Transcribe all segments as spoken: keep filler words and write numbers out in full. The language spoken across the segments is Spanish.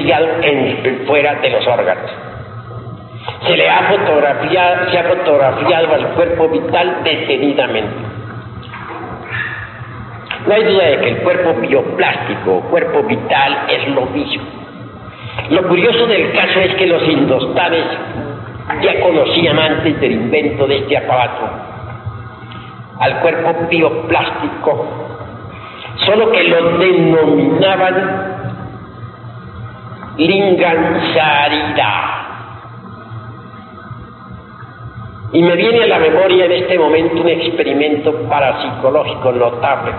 estudiado en, fuera de los órganos. Se le ha fotografiado, se ha fotografiado al cuerpo vital detenidamente. No hay duda de que el cuerpo bioplástico o cuerpo vital es lo mismo. Lo curioso del caso es que los indostanes ya conocían antes del invento de este aparato al cuerpo bioplástico, solo que lo denominaban Lingam Sarira. Y me viene a la memoria en este momento un experimento parapsicológico notable.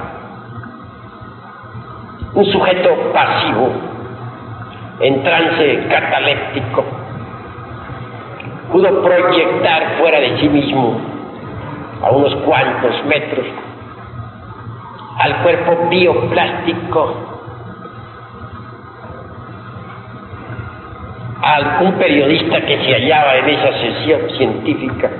Un sujeto pasivo, en trance cataléptico, pudo proyectar fuera de sí mismo, a unos cuantos metros, al cuerpo bioplástico, a algún periodista que se hallaba en esa sesión científica.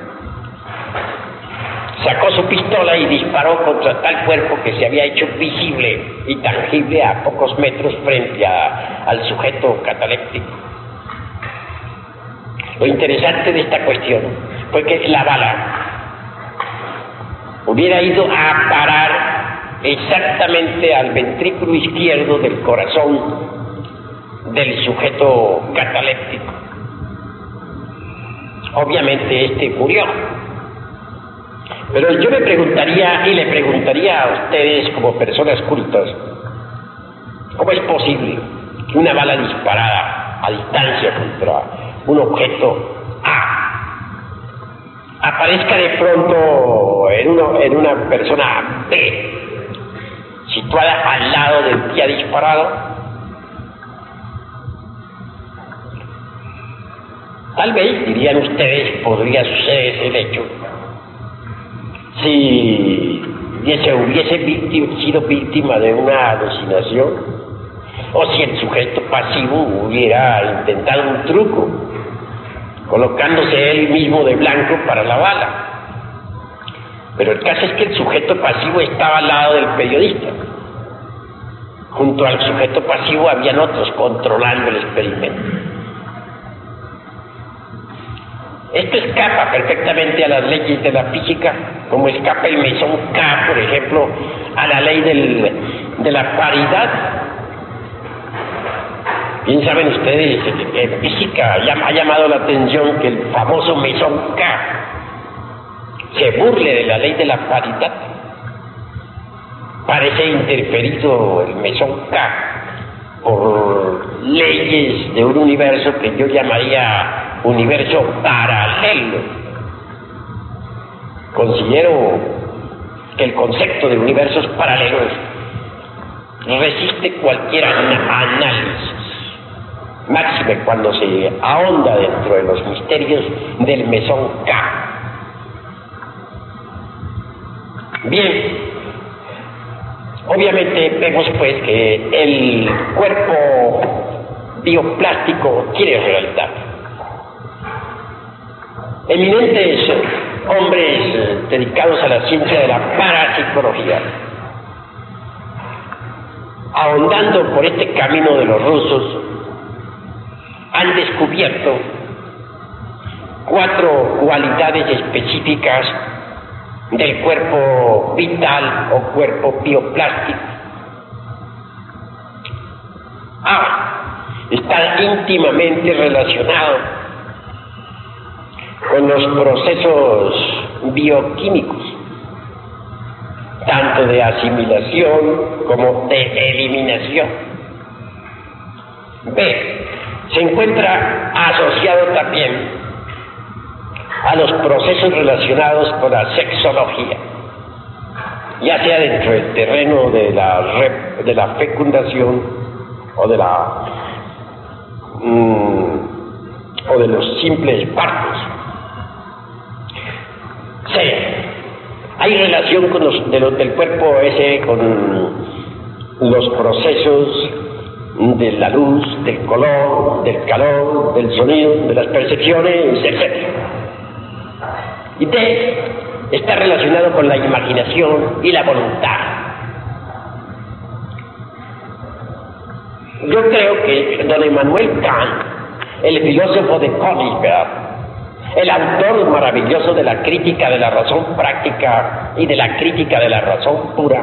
Sacó su pistola y disparó contra tal cuerpo que se había hecho visible y tangible a pocos metros frente a, al sujeto cataléptico. Lo interesante de esta cuestión fue que la bala hubiera ido a parar exactamente al ventrículo izquierdo del corazón del sujeto cataléptico. Obviamente este murió. Pero yo me preguntaría y le preguntaría a ustedes como personas cultas, ¿cómo es posible que una bala disparada a distancia contra un objeto A aparezca de pronto en, uno, en una persona B, situada al lado del que ha disparado? Tal vez, dirían ustedes, podría suceder ese hecho si se hubiese víctima, sido víctima de una alucinación, o si el sujeto pasivo hubiera intentado un truco, colocándose él mismo de blanco para la bala. Pero el caso es que el sujeto pasivo estaba al lado del periodista. Junto al sujeto pasivo habían otros controlando el experimento. Esto escapa perfectamente a las leyes de la física, como escapa el mesón K, por ejemplo, a la ley del, de la paridad. Bien saben ustedes que en física ha llamado la atención que el famoso mesón K se burle de la ley de la paridad. Parece interferido el mesón K por leyes de un universo que yo llamaría universo paralelo. Considero que el concepto de universos paralelos resiste cualquier análisis, máxime cuando se ahonda dentro de los misterios del mesón K. Bien, obviamente vemos pues que el cuerpo bioplástico tiene realidad. Eminentes hombres dedicados a la ciencia de la parapsicología, ahondando por este camino de los rusos, han descubierto cuatro cualidades específicas del cuerpo vital o cuerpo bioplástico. A. Está íntimamente relacionado con los procesos bioquímicos, tanto de asimilación como de eliminación. B. Se encuentra asociado también a los procesos relacionados con la sexología, ya sea dentro del terreno de la, rep, de la fecundación o de la mmm, o de los simples partos. C. Hay relación con los, de los, del cuerpo ese con los procesos de la luz, del color, del calor, del sonido, de las percepciones, etcétera. Y D. Está relacionado con la imaginación y la voluntad. Yo creo que don Immanuel Kant, el filósofo de Königsberg, el autor maravilloso de la crítica de la razón práctica y de la crítica de la razón pura,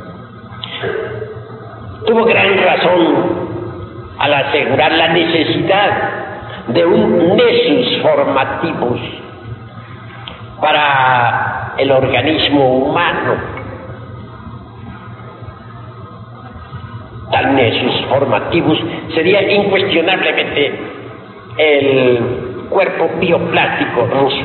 tuvo gran razón al asegurar la necesidad de un nesus formativus para el organismo humano. Tal nesus formativus sería incuestionablemente el cuerpo bioplástico ruso.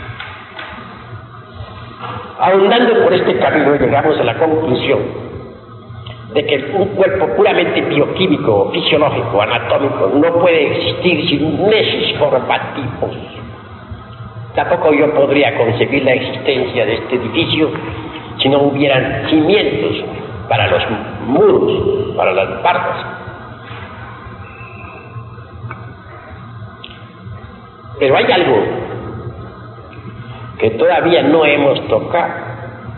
Ahondando por este camino llegamos a la conclusión de que un cuerpo puramente bioquímico, fisiológico, anatómico no puede existir sin nesus formativus. Tampoco yo podría concebir la existencia de este edificio si no hubieran cimientos para los muros, para las bardas. Pero hay algo que todavía no hemos tocado.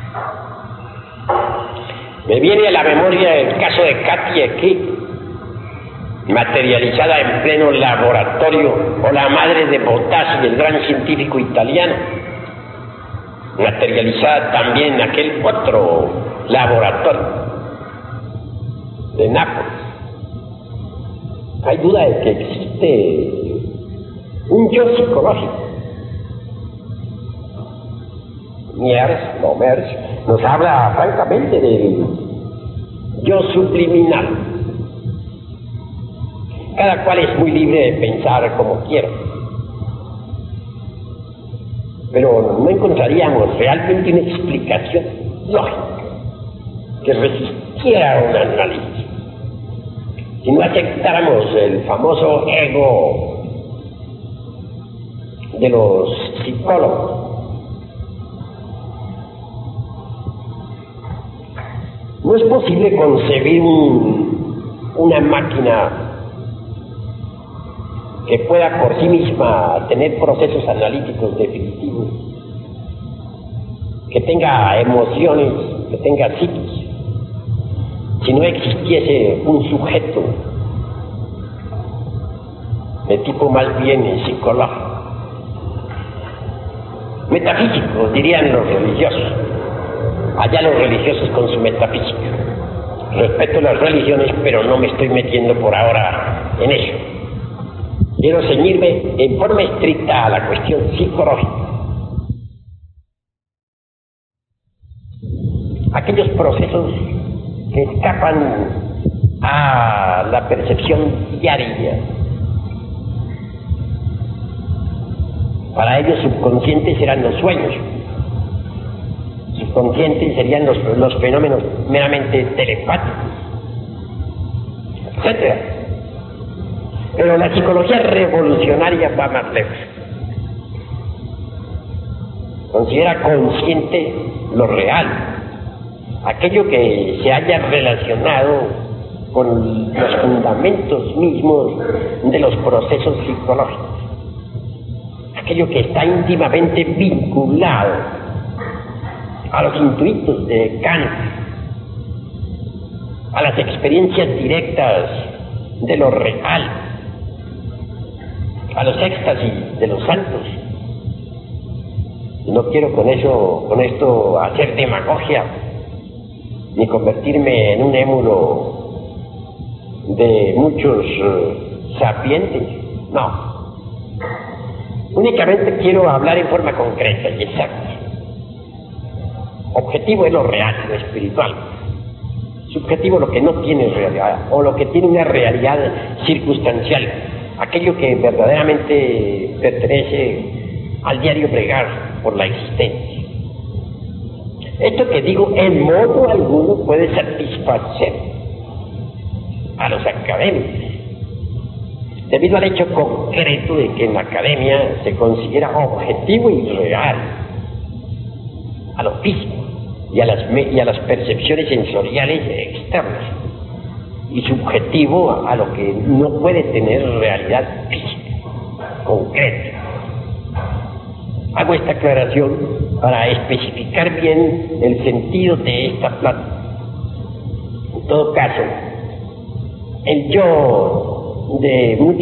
Me viene a la memoria el caso de Katia Kick, materializada en pleno laboratorio, o la madre de Bottazzi, el gran científico italiano, materializada también en aquel otro laboratorio de Nápoles. Hay duda de que existe un yo psicológico. Miers, no Mers, nos habla francamente del yo subliminal. Cada cual es muy libre de pensar como quiera, pero no encontraríamos realmente una explicación lógica que resistiera un análisis si no aceptáramos el famoso ego de los psicólogos. No es posible concebir un, una máquina que pueda por sí misma tener procesos analíticos definitivos, que tenga emociones, que tenga psiquis, si no existiese un sujeto de tipo más bien psicológico, metafísico, dirían los religiosos. Allá los religiosos con su metafísica. Respeto las religiones, pero no me estoy metiendo por ahora en eso. Quiero ceñirme en forma estricta a la cuestión psicológica. Aquellos procesos que escapan a la percepción diaria. Para ellos subconscientes serán los sueños. Conscientes serían los, los fenómenos meramente telepáticos, etcétera. Pero la psicología revolucionaria va más lejos. Considera consciente lo real, aquello que se haya relacionado con los fundamentos mismos de los procesos psicológicos, aquello que está íntimamente vinculado a los intuitos de Kant, a las experiencias directas de lo real, a los éxtasis de los santos. No quiero con eso, con esto hacer demagogia, ni convertirme en un émulo de muchos uh, sapientes, no. Únicamente quiero hablar en forma concreta y exacta. Objetivo es lo real, lo espiritual. Subjetivo lo que no tiene realidad, o lo que tiene una realidad circunstancial, aquello que verdaderamente pertenece al diario bregar por la existencia. Esto que digo en modo alguno puede satisfacer a los académicos, debido al hecho concreto de que en la academia se considera objetivo y real a lo físico y a las, y a las percepciones sensoriales externas, y subjetivo a lo que no puede tener realidad física, concreta. Hago esta aclaración para especificar bien el sentido de esta plática. En todo caso, el yo de